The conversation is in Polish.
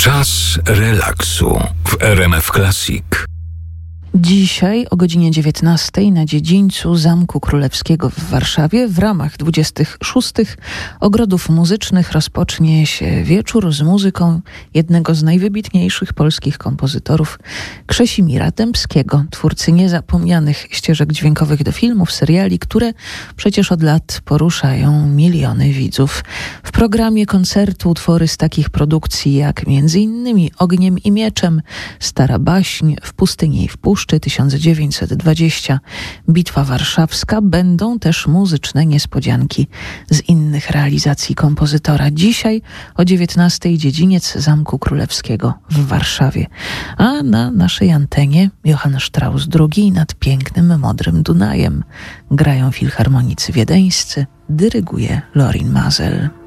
Czas relaksu w RMF Classic. Dzisiaj o godzinie 19 na dziedzińcu Zamku Królewskiego w Warszawie w ramach 26. Ogrodów Muzycznych rozpocznie się wieczór z muzyką jednego z najwybitniejszych polskich kompozytorów, Krzesimira Dębskiego, twórcy niezapomnianych ścieżek dźwiękowych do filmów, seriali, które przecież od lat poruszają miliony widzów. W programie koncertu utwory z takich produkcji jak m.in. Ogniem i Mieczem, Stara Baśń, W pustyni i w puszczy, 1920, Bitwa Warszawska, będą też muzyczne niespodzianki z innych realizacji kompozytora. Dzisiaj o 19:00 dziedziniec Zamku Królewskiego w Warszawie. A na naszej antenie Johann Strauss II nad pięknym Modrym Dunajem. Grają filharmonicy wiedeńscy, dyryguje Lorin Maazel.